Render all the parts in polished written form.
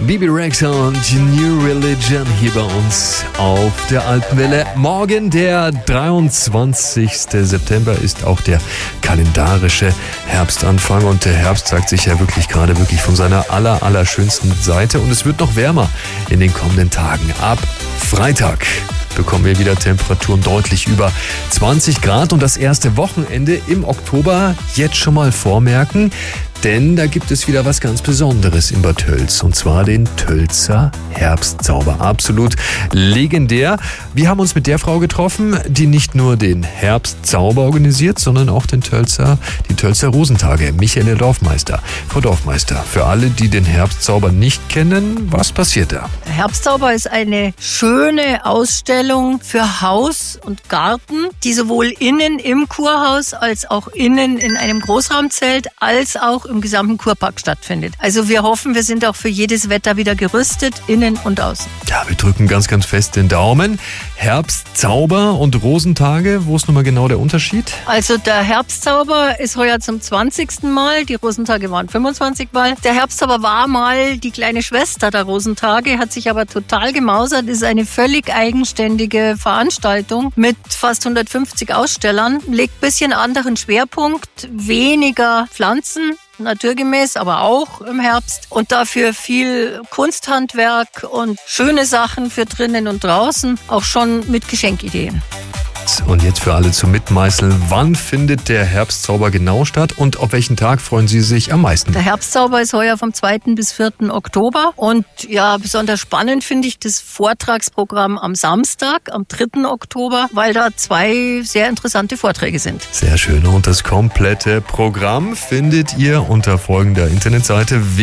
Bibi Rexha und New Religion hier bei uns auf der Alpenwelle. Morgen, der 23. September, ist auch der kalendarische Herbstanfang. Und der Herbst zeigt sich ja wirklich gerade von seiner allerschönsten Seite. Und es wird noch wärmer in den kommenden Tagen. Ab Freitag bekommen wir wieder Temperaturen deutlich über 20 Grad. Und das erste Wochenende im Oktober jetzt schon mal vormerken. Denn da gibt es wieder was ganz Besonderes in Bad Tölz, und zwar den Tölzer Herbstzauber. Absolut legendär. Wir haben uns mit der Frau getroffen, die nicht nur den Herbstzauber organisiert, sondern auch die Tölzer Rosentage. Michaela Dorfmeister. Frau Dorfmeister, für alle, die den Herbstzauber nicht kennen, was passiert da? Der Herbstzauber ist eine schöne Ausstellung für Haus und Garten, die sowohl innen im Kurhaus als auch innen in einem Großraumzelt als auch im gesamten Kurpark stattfindet. Also wir hoffen, wir sind auch für jedes Wetter wieder gerüstet, innen und außen. Ja, wir drücken ganz fest den Daumen. Herbstzauber und Rosentage, wo ist nochmal genau der Unterschied? Also der Herbstzauber ist heuer zum 20. Mal, die Rosentage waren 25 Mal. Der Herbstzauber war mal die kleine Schwester der Rosentage, hat sich aber total gemausert, ist eine völlig eigenständige Veranstaltung mit fast 150 Ausstellern, legt ein bisschen anderen Schwerpunkt, weniger Pflanzen, naturgemäß, aber auch im Herbst, und dafür viel Kunsthandwerk und schöne Sachen für drinnen und draußen, auch schon mit Geschenkideen. Und jetzt für alle zum Mitmeißeln, wann findet der Herbstzauber genau statt und auf welchen Tag freuen Sie sich am meisten? Der Herbstzauber ist heuer vom 2. bis 4. Oktober und ja, besonders spannend finde ich das Vortragsprogramm am Samstag, am 3. Oktober, weil da 2 sehr interessante Vorträge sind. Sehr schön, und das komplette Programm findet ihr unter folgender Internetseite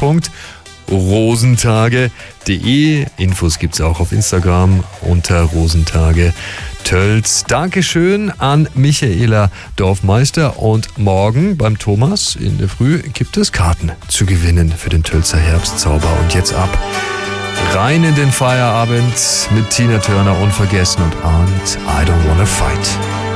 www.rosentage.de. Infos gibt's auch auf Instagram unter Rosentage Tölz. Dankeschön an Michaela Dorfmeister, und morgen beim Thomas in der Früh gibt es Karten zu gewinnen für den Tölzer Herbstzauber. Und jetzt ab rein in den Feierabend mit Tina Turner, unvergessen, und I Don't Wanna Fight.